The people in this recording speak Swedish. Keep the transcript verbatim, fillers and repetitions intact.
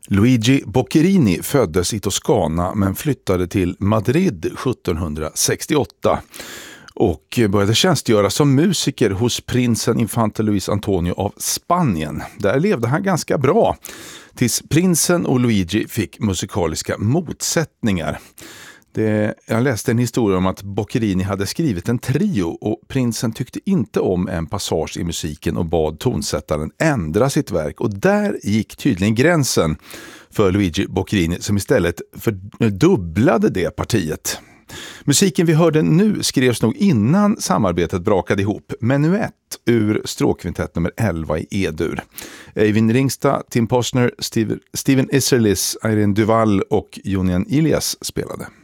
Luigi Boccherini föddes i Toscana men flyttade till Madrid sjuttonhundrasextioåtta och började tjänstgöra som musiker hos prinsen Infante Luis Antonio av Spanien. Där levde han ganska bra tills prinsen och Luigi fick musikaliska motsättningar. Det, jag läste en historia om att Boccherini hade skrivit en trio och prinsen tyckte inte om en passage i musiken och bad tonsättaren ändra sitt verk. Och där gick tydligen gränsen för Luigi Boccherini som istället fördubblade det partiet. Musiken vi hörde nu skrevs nog innan samarbetet brakade ihop. Menuett ur stråkkvintett nummer elva i E-dur. Eivind Ringstad, Tim Posner, Steve, Steven Isserlis, Irene Duval och Jonian Ilias spelade.